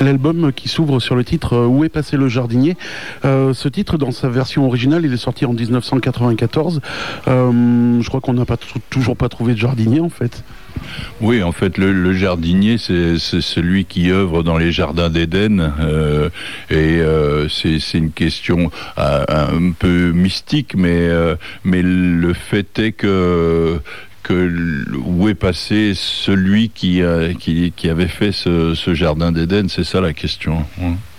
l'album qui s'ouvre sur le titre Où est passé le jardinier. Ce titre, dans sa version originale, il est sorti en 1994. Je crois qu'on n'a toujours pas trouvé de jardinier en fait. Oui, en fait, le jardinier, c'est celui qui œuvre dans les jardins d'Éden, c'est une question un peu mystique, mais le fait est que où est passé celui qui avait fait ce jardin d'Éden, c'est ça la question.